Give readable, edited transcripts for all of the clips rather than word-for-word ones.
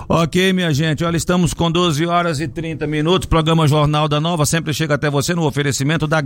Ok, minha gente, olha, estamos com 12 horas e 30 minutos, programa Jornal da Nova sempre chega até você no oferecimento da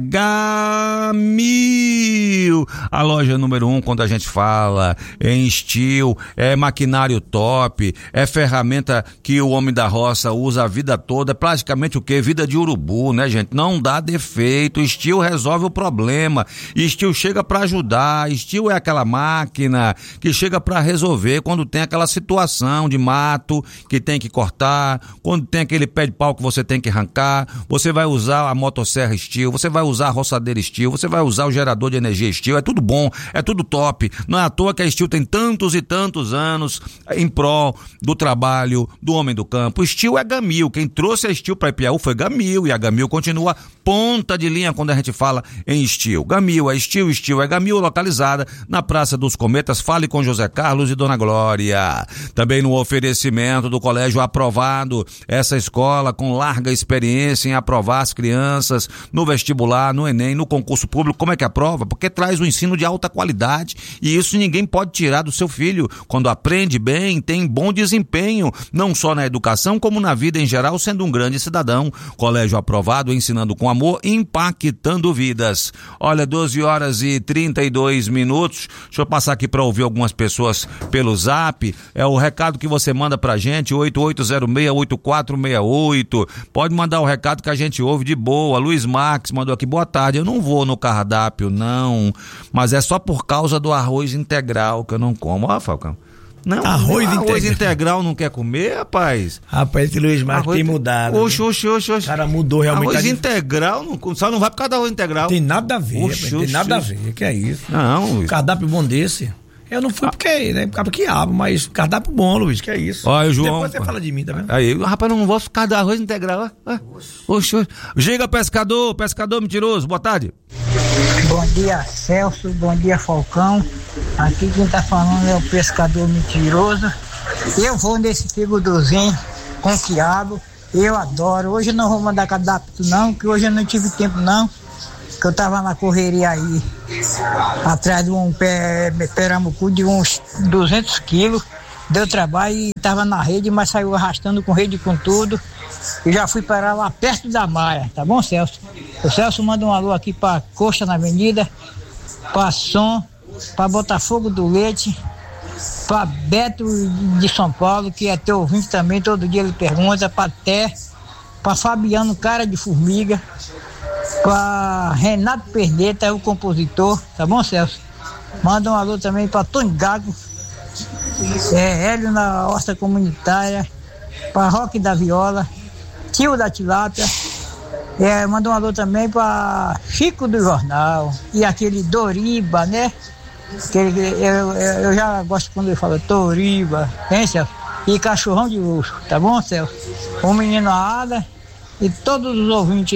Gamil, a loja número 1 quando a gente fala em steel, é maquinário top, é ferramenta que o homem da roça usa a vida toda, praticamente o quê? Vida de urubu, né, gente? Não dá defeito, steel resolve o problema, steel chega para ajudar, steel é aquela máquina que chega para resolver quando tem aquela situação de mato que tem que cortar, quando tem aquele pé de pau que você tem que arrancar, você vai usar a motosserra steel, você vai usar a roçadeira steel, você vai usar o gerador de energia steel, é tudo bom, é tudo top, não é à toa que a steel tem tantos e tantos anos em prol do trabalho do homem do campo. Steel é Gamil, quem trouxe a steel para Ipiaú foi Gamil, e a Gamil continua ponta de linha quando a gente fala em steel. Gamil é steel é Gamil, localizada na Praça dos Cometas. Fale com José Carlos e Dona Glória. Também no oferecimento do Colégio Aprovado, essa escola com larga experiência em aprovar as crianças no vestibular, no Enem, no concurso público. Como é que aprova? Porque traz um ensino de alta qualidade, e isso ninguém pode tirar do seu filho. Quando aprende bem, tem bom desempenho, não só na educação, como na vida em geral, sendo um grande cidadão. Colégio Aprovado, ensinando com amor, impactando vidas. Olha, 12 horas e 32 minutos. Deixa eu passar aqui para ouvir algumas pessoas pelo zap. É o recado que você manda pra gente, 8806-8468. Pode mandar o recado que a gente ouve de boa. Luiz Max mandou aqui, boa tarde, eu não vou no cardápio não, mas é só por causa do arroz integral que eu não como. Ó, Falcão, não, arroz integral não quer comer, rapaz? Rapaz, esse Luiz Marques tem mudado. Oxe. O cara mudou realmente. Arroz integral, só não vai por causa do arroz integral. Tem nada a ver, rapaz, tem nada a ver, que é isso? Não, Luiz. Cardápio bom desse. Eu não fui porque, né, por quiabo, mas cardápio bom, Luiz, que é isso? Olha, João. Depois você fala de mim, tá vendo? Aí, rapaz, não vou ficar do arroz integral, ó. Oxe. Giga pescador mentiroso, boa tarde. Bom dia, Celso, bom dia, Falcão. Aqui quem tá falando é o pescador mentiroso. Eu vou nesse figuduzinho com quiabo, eu adoro. Hoje eu não vou mandar cardápio não, que hoje eu não tive tempo não, que eu tava na correria aí, atrás de um peramucu de uns 200 quilos, deu trabalho e tava na rede, mas saiu arrastando com rede com tudo, e já fui parar lá perto da Maia, tá bom, Celso? O Celso manda um alô aqui pra Costa na Avenida, pra Som, pra Botafogo do Leite, pra Beto de São Paulo, que é teu ouvinte também, todo dia ele pergunta, pra Té, pra Fabiano Cara de Formiga, pra Renato Perneta, o compositor, tá bom, Celso? Manda um alô também pra Tony Gago, Hélio na Horta Comunitária, pra Roque da Viola, Tio da Tilápia, manda um alô também pra Chico do Jornal, e aquele Doriba, né? Eu já gosto quando ele fala Toriba, hein, Celso? E Cachorrão de Luxo, tá bom, Celso? O menino Ada e todos os ouvintes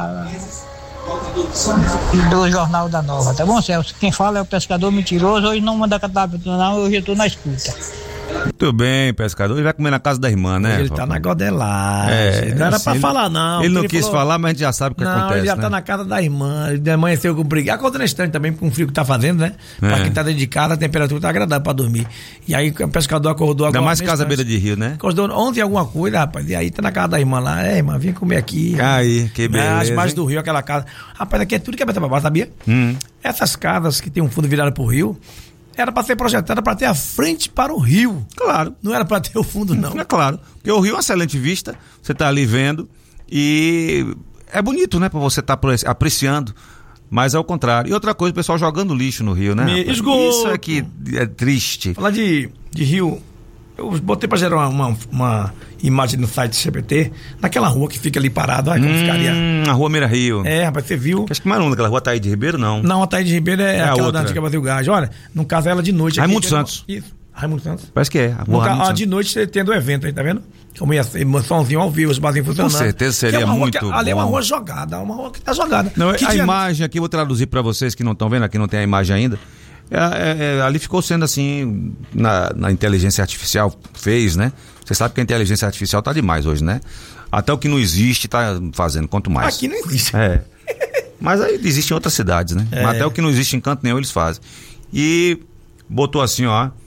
do Jornal da Nova, tá bom, Celso? Quem fala é o pescador mentiroso. Hoje não manda cardápio não, hoje eu tô na escuta. Muito bem, pescador. Ele vai comer na casa da irmã, né? Ele tá na godelagem. Não era pra falar, não. Ele não quis falar, mas a gente já sabe o que acontece. Não, ele já tá na casa da irmã. Ele amanheceu com briga. Acontece instante também, com o frio que tá fazendo, né? Pra quem tá dentro de casa, a temperatura tá agradável pra dormir. E aí o pescador acordou agora. Ainda mais casa beira de rio, né? Acordou ontem alguma coisa, rapaz. E aí tá na casa da irmã lá. Irmã, vem comer aqui. Aí, que beleza. As margens do rio, aquela casa. Rapaz, aqui é tudo que é Betababá, sabia? Essas casas que tem um fundo virado pro rio, era para ser projetada para ter a frente para o rio. Claro. Não era para ter o fundo, não. É claro. Porque o rio é uma excelente vista, você tá ali vendo, e é bonito, né, para você estar apreciando. Mas é o contrário. E outra coisa, o pessoal jogando lixo no rio, né? Esgoto. Isso é que é triste. Falar de rio, eu botei para gerar uma imagem no site do CPT, naquela rua que fica ali parada, olha como ficaria. A rua Mira Rio. Rapaz, você viu? Acho que mais não, daquela rua Taíde Ribeiro, não. Não, a Taíde Ribeiro é aquela outra. da antiga Brasil Gás. Olha, no caso ela de noite. Raimundo Santos. Isso, Raimundo Santos. Parece que é. De noite você tendo o evento aí, tá vendo? Como ia ser, somzinho ao vivo, os barzinhos funcionando. Com certeza seria muito bom. Ali é uma rua jogada, uma rua que tá jogada. Não, a imagem aqui, vou traduzir para vocês que não estão vendo, aqui não tem a imagem ainda. Ali ficou sendo assim, na inteligência artificial fez, né? Você sabe que a inteligência artificial tá demais hoje, né? Até o que não existe tá fazendo, quanto mais. Aqui não existe. Mas aí existe em outras cidades, né? Mas até o que não existe em canto nenhum eles fazem. E botou assim, ó,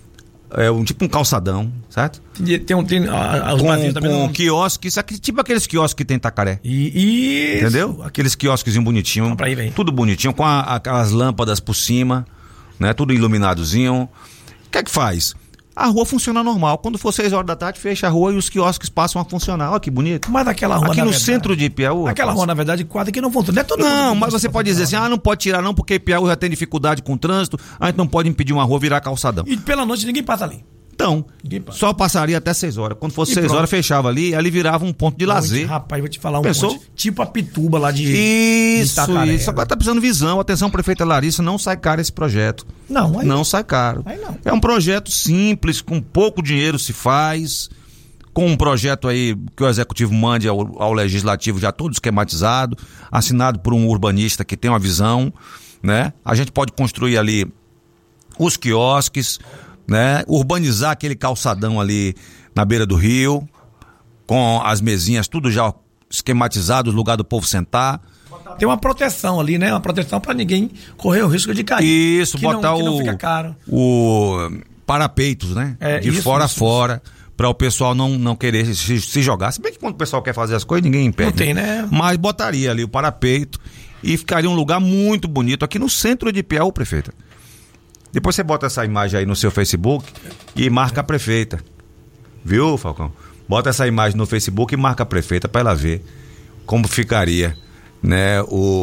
tipo um calçadão, certo? Tem os barzinhos também. Com quiosques, tipo aqueles quiosques que tem em Itacaré. Isso. Entendeu? Aqueles quiosquezinhos bonitinhos. Tudo bonitinho, com aquelas lâmpadas por cima, né? Tudo iluminadozinho. O que é que faz? A rua funciona normal. Quando for 6 horas da tarde, fecha a rua e os quiosques passam a funcionar. Olha que bonito. Mas aquela rua, aqui no centro de Ipiaú. Aquela rua, na verdade, quase que não funciona. Não, mas você pode dizer assim, não pode tirar não, porque Ipiaú já tem dificuldade com o trânsito, a gente não pode impedir uma rua virar calçadão. E pela noite ninguém passa ali. Então, só passaria até 6 horas. Quando fosse 6 horas, fechava ali virava um ponto de lazer. Rapaz, vou te falar Pensou? Ponto. Tipo a Pituba lá de Isso. Agora tá precisando visão. Atenção, prefeita Larissa, não sai caro esse projeto. Não sai caro. É um projeto simples, com pouco dinheiro se faz, com um projeto aí que o executivo mande ao legislativo já todo esquematizado, assinado por um urbanista que tem uma visão, né? A gente pode construir ali os quiosques, né? Urbanizar aquele calçadão ali na beira do rio, com as mesinhas tudo já esquematizado, lugar do povo sentar. Tem uma proteção ali, né? Uma proteção para ninguém correr o risco de cair. Isso, botar não fica caro. o parapeitos, né? De fora a fora, para o pessoal não querer se jogar. Se bem que quando o pessoal quer fazer as coisas, ninguém impede. Não tem, né? Mas botaria ali o parapeito e ficaria um lugar muito bonito aqui no centro de Ipiaú, prefeita. Depois você bota essa imagem aí no seu Facebook e marca a prefeita. Viu, Falcão? Bota essa imagem no Facebook e marca a prefeita para ela ver como ficaria, né,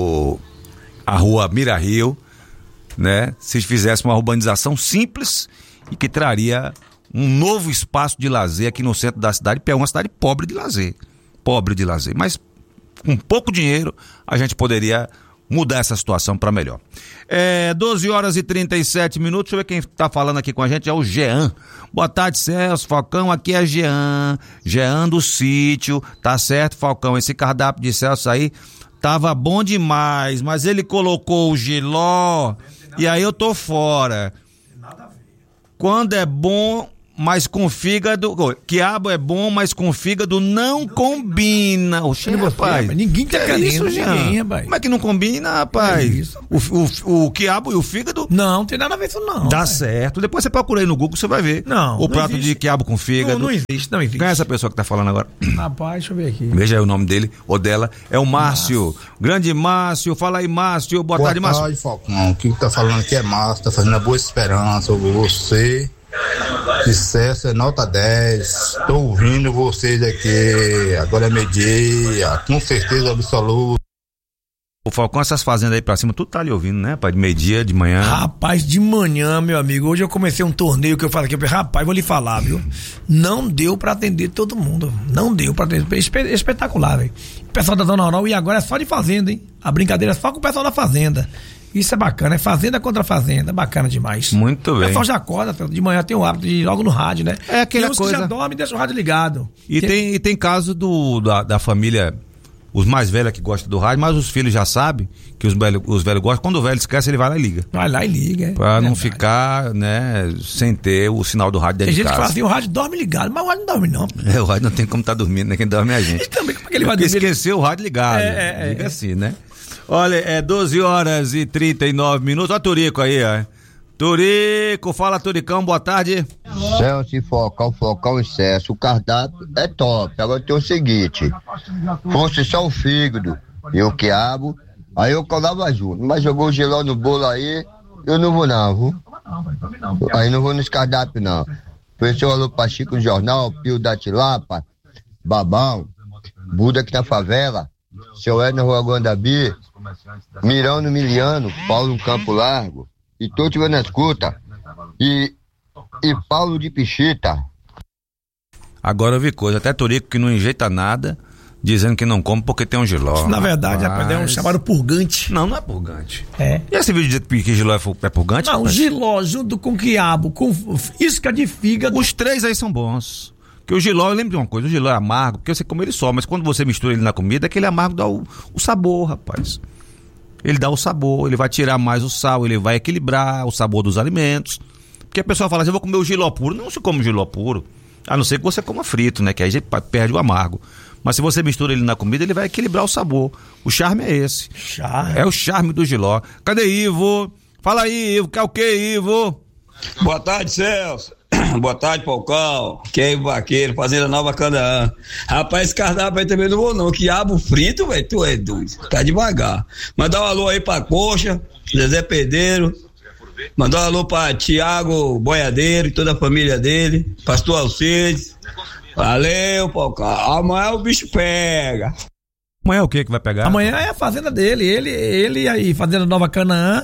a rua Mira Rio, né, se fizesse uma urbanização simples e que traria um novo espaço de lazer aqui no centro da cidade, porque é uma cidade pobre de lazer, mas com pouco dinheiro a gente poderia mudar essa situação para melhor. 12 horas e 37 minutos, deixa eu ver quem tá falando aqui com a gente, é o Jean. Boa tarde, Celso, Falcão, aqui é Jean do sítio, tá certo, Falcão, esse cardápio de Celso aí tava bom demais, mas ele colocou o jiló e aí eu tô fora. Quando é bom, mas com fígado, quiabo é bom, mas com fígado não combina. Oxe, rapaz, ninguém tá querendo ninguém, rapaz. Como é que não combina, rapaz? O quiabo e o fígado? Não, tem nada a ver isso não. Dá certo. Depois você procura aí no Google, você vai ver. O prato de quiabo com fígado. Não existe. Quem é essa pessoa que tá falando agora? Rapaz, deixa eu ver aqui. Veja aí o nome dele, ou dela. É o Márcio. Grande Márcio. Fala aí, Márcio. Boa tarde, Márcio. Boa tarde, Falcão. Quem tá falando aqui é Márcio, tá fazendo a Boa Esperança. Você... Sucesso é nota 10. Tô ouvindo vocês aqui. Agora é meio-dia. Com certeza absoluta. O Falcão, essas fazendas aí pra cima, tudo tá ali ouvindo, né, rapaz? De meio-dia, de manhã. Rapaz, de manhã, meu amigo. Hoje eu comecei um torneio que eu falei aqui. Rapaz, vou lhe falar, viu? Não deu pra atender todo mundo. Não deu pra atender. Espetacular, velho. O pessoal da Zona Rural, e agora é só de fazenda, hein? A brincadeira é só com o pessoal da fazenda. Isso é bacana, é fazenda contra fazenda, bacana demais. Muito bem. O pessoal já acorda, de manhã tem o hábito de ir logo no rádio, né? É aquela coisa. Que já dorme e deixa o rádio ligado. E tem caso da família, os mais velhos que gostam do rádio, mas os filhos já sabem que os velhos gostam. Quando o velho esquece, ele vai lá e liga. Vai lá e liga, Pra não ficar, né, sem ter o sinal do rádio dentro de casa. Tem gente que fala assim, o rádio dorme ligado, mas o rádio não dorme não. O rádio não tem como estar dormindo, né? Quem dorme é a gente. E também, como é que ele vai dormir? Esqueceu o rádio ligado. Liga assim, né? Olha, é 12 horas e 39 minutos. Olha o Turico aí, ó. Turico, fala, Turicão, boa tarde. Celso e Falcão e Celso, o cardápio é top. Agora tem o seguinte, fosse só o fígado e o quiabo, aí eu colava junto, mas jogou o geló no bolo aí, eu não vou não, viu? Aí não vou nesse cardápio não. Professor alô pra Chico Jornal, Pio da Tilapa, Babão, Buda aqui na favela, Seu Edna Rua Guandabi, Mirão no Miliano, Paulo no Campo Largo, e tô te vendo na escuta, e Paulo de Pichita. Agora eu vi coisa, até Turico que não enjeita nada, dizendo que não come porque tem um jiló. Na verdade, rapaz, é um chamado purgante. Não é purgante. É. E esse vídeo de que giló é purgante? Não, giló junto com quiabo, com isca de fígado. Os três aí são bons. Porque o jiló, eu lembro de uma coisa, o jiló é amargo, porque você come ele só, mas quando você mistura ele na comida, aquele amargo dá o sabor, rapaz. Ele dá o sabor, ele vai tirar mais o sal, ele vai equilibrar o sabor dos alimentos. Porque a pessoa fala assim, eu vou comer o jiló puro. Não se come o jiló puro, a não ser que você coma frito, né? Que aí perde o amargo. Mas se você mistura ele na comida, ele vai equilibrar o sabor. O charme é esse. Charme. É o charme do jiló. Cadê Ivo? Fala aí, Ivo, quer o quê, Ivo? Boa tarde, Celso. Boa tarde, Falcão. Que é o Vaqueiro, Fazenda Nova Canaã. Rapaz, esse cardápio aí também não vou não. Quiabo frito, velho, tu é doido. Tá devagar. Mandar um alô aí pra Coxa, Zezé Pedreiro. Mandar um alô pra Tiago Boiadeiro e toda a família dele. Pastor Alcides. Valeu, Falcão. Amanhã o bicho pega. Amanhã o que vai pegar? Amanhã é a fazenda dele. Ele aí, Fazenda Nova Canaã.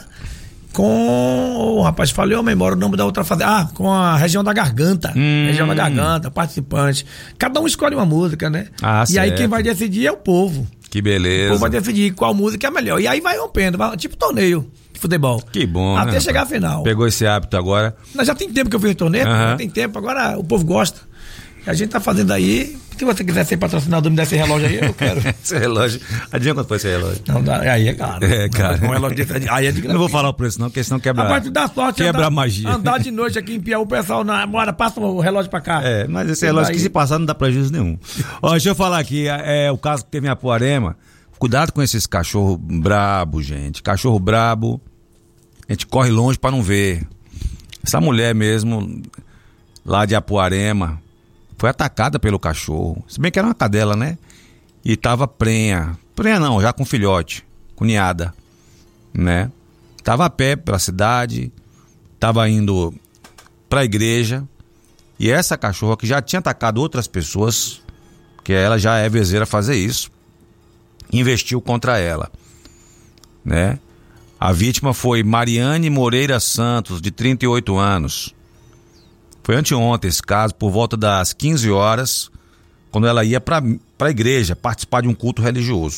Com o rapaz, falei a memória o nome da outra fazenda. Com a região da Garganta. Região da Garganta, participante. Cada um escolhe uma música, né? E aí quem vai decidir é o povo. Que beleza. O povo vai decidir qual música é melhor. E aí vai rompendo, tipo torneio de futebol. Que bom, até né, chegar à final. Pegou esse hábito agora. Mas já tem tempo que eu fiz torneio, já tem tempo, agora o povo gosta. E a gente tá fazendo aí. Se você quiser ser patrocinador, me der esse relógio aí, eu quero. Esse relógio. Adianta quanto foi esse relógio? Não, aí é caro. É, cara. Um relógio desse, aí é de Não vou falar o preço, não, porque senão quebra. A parte da sorte quebra a magia. Andar de noite aqui em Piauí, o pessoal bora, passa o relógio pra cá. Mas esse relógio que se passar não dá prejuízo nenhum. Ó, deixa eu falar aqui, o caso que teve em Apuarema. Cuidado com esses cachorro brabo, gente. Cachorro brabo, a gente corre longe pra não ver. Essa mulher mesmo, lá de Apuarema, foi atacada pelo cachorro. Se bem que era uma cadela, né? E tava prenha. Prenha não, já com filhote, com ninhada, né? Tava a pé pela cidade, tava indo pra igreja. E essa cachorra que já tinha atacado outras pessoas, que ela já é vezeira a fazer isso, investiu contra ela, né? A vítima foi Mariane Moreira Santos, de 38 anos. Foi anteontem esse caso, por volta das 15 horas, quando ela ia para a igreja participar de um culto religioso.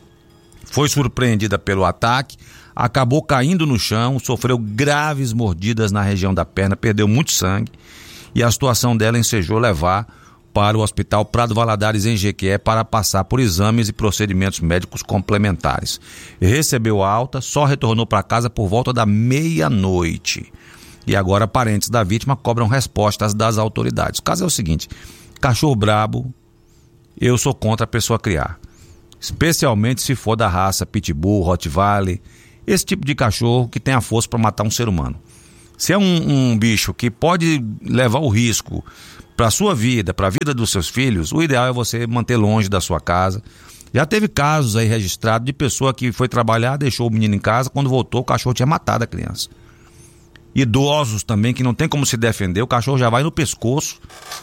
Foi surpreendida pelo ataque, acabou caindo no chão, sofreu graves mordidas na região da perna, perdeu muito sangue e a situação dela ensejou levar para o Hospital Prado Valadares em Jequié para passar por exames e procedimentos médicos complementares. Recebeu alta, só retornou para casa por volta da meia-noite. E agora parentes da vítima cobram respostas das autoridades. O caso é o seguinte: cachorro brabo, eu sou contra a pessoa criar. Especialmente se for da raça Pitbull, Rottweiler, esse tipo de cachorro que tem a força para matar um ser humano. Se é um bicho que pode levar o risco para a sua vida, para a vida dos seus filhos, o ideal é você manter longe da sua casa. Já teve casos aí registrados de pessoa que foi trabalhar, deixou o menino em casa, quando voltou o cachorro tinha matado a criança. Idosos também, que não tem como se defender, o cachorro já vai no pescoço.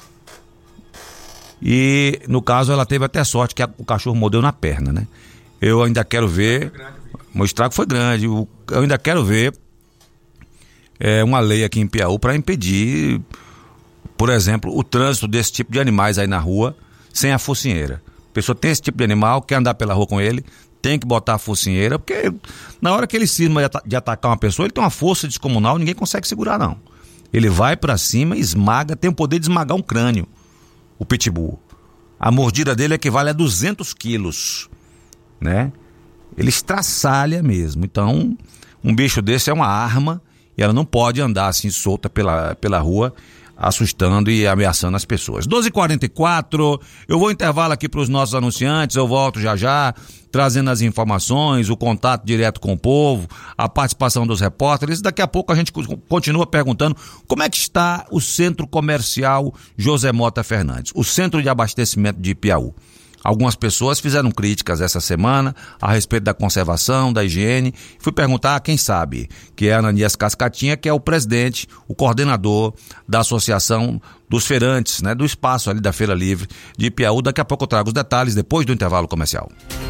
E no caso ela teve até sorte que o cachorro mordeu na perna, né? Eu ainda quero ver, o estrago foi grande, eu ainda quero ver uma lei aqui em Piauí para impedir, por exemplo, o trânsito desse tipo de animais aí na rua sem a focinheira. A pessoa tem esse tipo de animal, quer andar pela rua com ele, tem que botar a focinheira, porque na hora que ele cisma de atacar uma pessoa, ele tem uma força descomunal, ninguém consegue segurar não. Ele vai pra cima, esmaga, tem o poder de esmagar um crânio, o pitbull. A mordida dele equivale a 200 quilos, né? Ele estraçalha mesmo. Então, um bicho desse é uma arma e ela não pode andar assim solta pela rua, assustando e ameaçando as pessoas. 12h44, eu vou intervalo aqui para os nossos anunciantes, eu volto já, trazendo as informações, o contato direto com o povo, a participação dos repórteres. Daqui a pouco a gente continua perguntando como é que está o Centro Comercial José Mota Fernandes, o centro de abastecimento de Piauí. Algumas pessoas fizeram críticas essa semana a respeito da conservação, da higiene. Fui perguntar a quem sabe, que é Ananias Cascatinha, que é o presidente, o coordenador da Associação dos Feirantes, né, do espaço ali da Feira Livre de Piauí. Daqui a pouco eu trago os detalhes depois do intervalo comercial.